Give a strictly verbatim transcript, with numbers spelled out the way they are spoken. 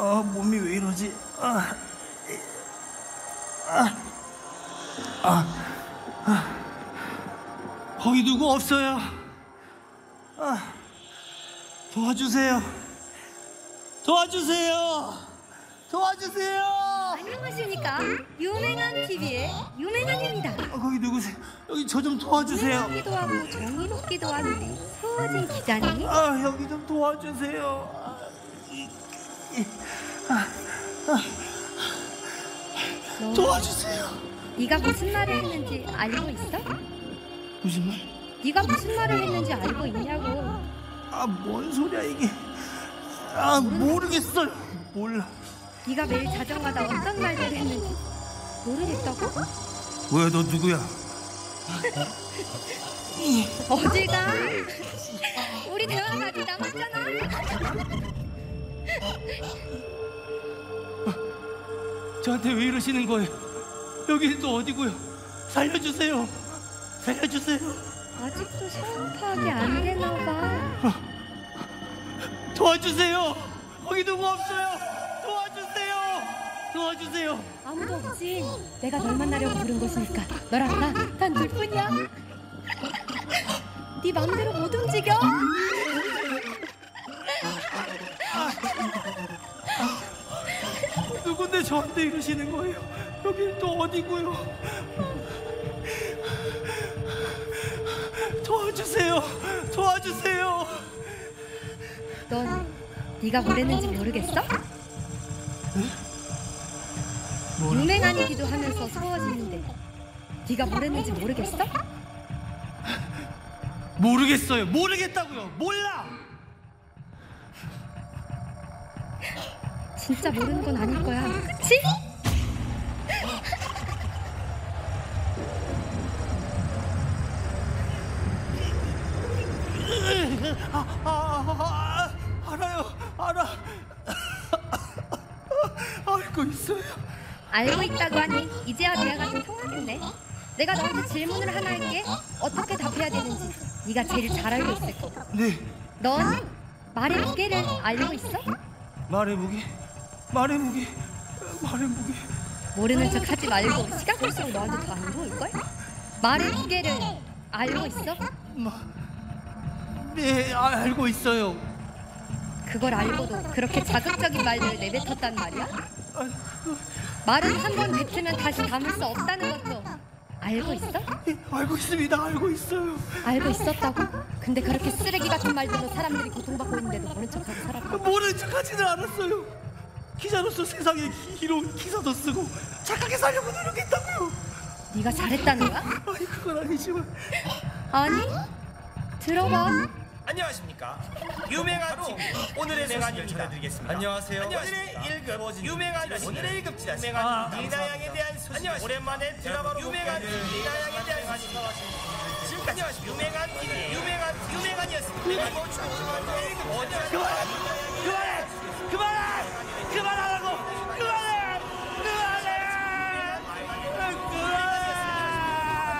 아, 몸이 왜 이러지? 아, 아, 아, 아. 거기 누구 없어요? 아, 도와주세요. 도와주세요. 도와주세요. 안녕하십니까. 유명한 티비의 유명한입니다. 아, 거기 누구세요? 여기 저 좀 도와주세요. 유명하기도 하고 정이 높기도 한 우리 서진 기자님. 아, 여기 좀 도와주세요. 아, 이, 이, 아, 아. 너, 도와주세요. 네가 무슨 말을 했는지 알고 있어? 무슨 말? 네가 무슨 말을 했는지 알고 있냐고. 아, 뭔 소리야 이게? 아, 모르겠어요. 몰라. 네가 매일 자정마다 어떤 말들을 했는지 모르겠다고? 뭐야, 너 누구야? 어딜 가? 우리 대화가 아직 남았잖아. 저한테 왜 이러시는 거예요? 여기는 또 어디고요? 살려주세요. 살려주세요. 아직도 상황 파악이 안 되나 봐. 도와주세요. 거기 누구 없어요. 도와주세요. 도와주세요. 아무도 없지. 내가 널 만나려고 부른 곳이니까 너랑 나 단 둘뿐이야. 네 맘대로 못 움직여. 누군데 저한테 이러시는 거예요? 여기는 또 어디고요? 도와주세요. 도와주세요. 넌 네가 뭘 했는지 모르겠어? 유명한이기도 하면서 서워지는데 네가 뭘 했는지 모르겠어? 모르겠어요. 모르겠다고요. 몰라. 진짜 모르는 건 아닐 거야. 그치? 아, 아, 아, 아, 알아요. 알아. 알고 있어요. 알고 있다고 하니 이제야 대화가 좀 통하겠네. 내가 너한테 질문을 하나 할게. 어떻게 답해야 되는지 네가 제일 잘 알고 있을 거고. 네. 넌 말의 무게를 알고 있어? 말의 무게. 말의 무게. 말의 무게. 모르는 척 하지 말고 시간 갈수록 너한테 더 안 보일걸? 말의 무게를 알고 있어? 마, 네, 아, 알고 있어요. 그걸 알고도 그렇게 자극적인 말들을 내뱉었단 말이야? 아, 말은 한 번 뱉으면 다시 담을 수 없다는 것도 알고 있어? 네, 알고 있습니다. 알고 있어요. 알고 있었다고? 근데 그렇게 쓰레기 같은 말들로 사람들이 고통받고 있는데도 모른 척하고 살았다. 모르는 척하지는 않았어요. 기자로서 세상에 이로운 기사도 쓰고 착하게 살려고 노력했다고요. 네가 잘했다는 거야? 아니, 그건 아니지만. 아니, 들어봐. 안녕하십니까. 유명한 티비 오늘의 소식을 전해드리겠습니다. 안녕하세요. 오늘의 일급 유명한 티비 오늘의 일급 지다 아, 유명한 리나양에 대한 소식. 오랜만에 드라마로 유명한 리나양에 대한 소식. 지금까지 유명한 티비 유명한 유명한이었습니다. 그리고